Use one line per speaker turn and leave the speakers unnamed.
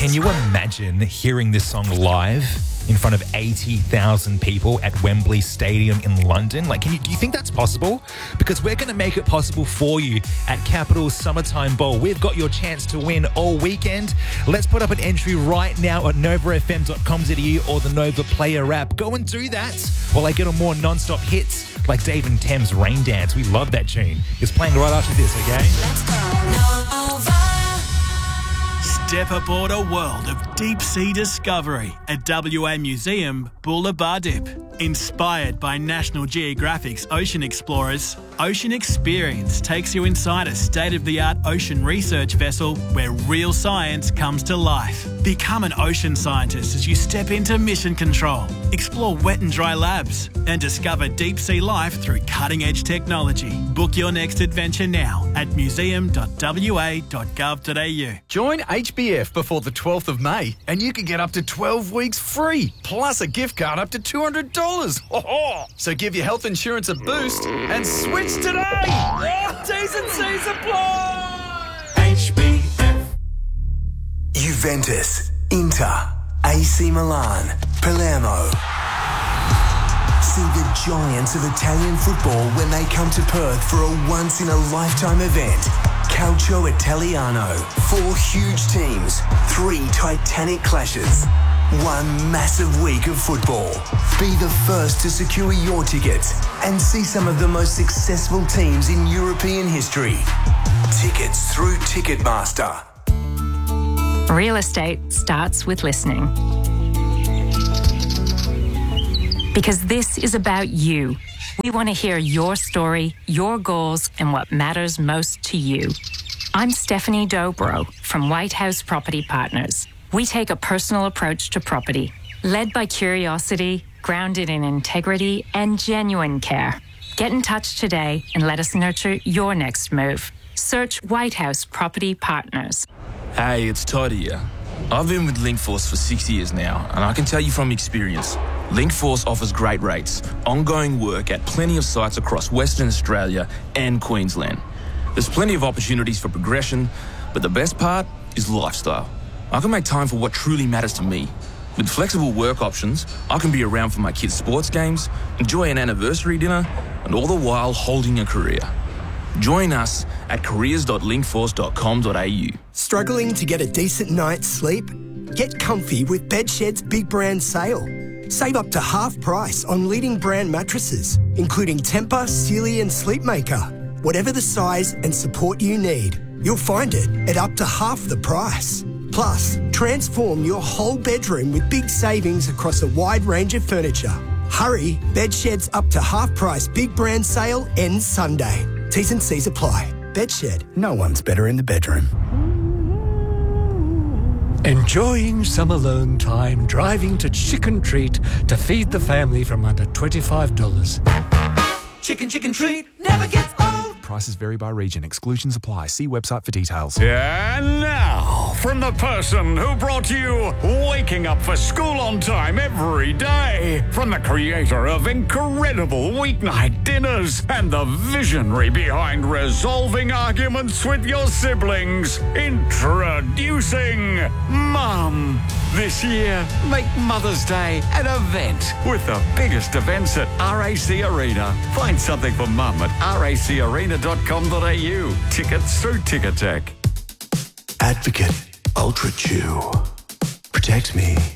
Can you imagine hearing this song live in front of 80,000 people at Wembley Stadium in London? Do you think that's possible? Because we're going to make it possible for you at Capital's Summertime Bowl. We've got your chance to win all weekend. Let's put up an entry right now at novafm.com.au or the Nova Player app. Go and do that while I get on more non-stop hits like Dave and Thames' Rain Dance. We love that tune. It's playing right after this, okay?
Let's go. Nova.
Step aboard a world of deep-sea discovery at WA Museum Boulevard Dip. Inspired by National Geographic's Ocean Explorers, Ocean Experience takes you inside a state-of-the-art ocean research vessel where real science comes to life. Become an ocean scientist as you step into mission control, explore wet and dry labs, and discover deep-sea life through cutting-edge technology. Book your next adventure now at museum.wa.gov.au.
Join HBF before the 12th of May and you can get up to 12 weeks free, plus a gift card up to $200. So give your health insurance a boost and switch today. T's and C's apply.
HBF.
Juventus, Inter, AC Milan, Palermo. See the giants of Italian football when they come to Perth for a once-in-a-lifetime event. Calcio Italiano. 4 huge teams, 3 titanic clashes. 1 massive week of football. Be the first to secure your tickets and see some of the most successful teams in European history. Tickets through Ticketmaster.
Real estate starts with listening. Because this is about you. We want to hear your story, your goals, and what matters most to you. I'm Stephanie Dobro from White House Property Partners. We take a personal approach to property, led by curiosity, grounded in integrity, and genuine care. Get in touch today and let us nurture your next move. Search White House Property Partners.
Hey, it's Todd here. I've been with Linkforce for 6 years now, and I can tell you from experience, Linkforce offers great rates, ongoing work at plenty of sites across Western Australia and Queensland. There's plenty of opportunities for progression, but the best part is lifestyle. I can make time for what truly matters to me. With flexible work options, I can be around for my kids' sports games, enjoy an anniversary dinner, and all the while holding a career. Join us at careers.linkforce.com.au.
Struggling to get a decent night's sleep? Get comfy with Bedshed's Big Brand Sale. Save up to half price on leading brand mattresses, including Tempur, Sealy and Sleepmaker. Whatever the size and support you need, you'll find it at up to half the price. Plus, transform your whole bedroom with big savings across a wide range of furniture. Hurry, Bedshed's up to half price Big Brand Sale ends Sunday. T's and C's apply. Bedshed, no one's better in the bedroom.
Enjoying some alone time, driving to Chicken Treat to feed the family from under $25.
Chicken treat never gets old.
Prices vary by region. Exclusions apply. See website for details.
And now, from the person who brought you Waking Up for School on Time every day, from the creator of incredible weeknight dinners and the visionary behind resolving arguments with your siblings, introducing Mum. This year, make Mother's Day an event with the biggest events at RAC Arena. Find something for Mum at racarena.com.au. Tickets through Ticketek.
Advocate Ultra Chew. Protect me.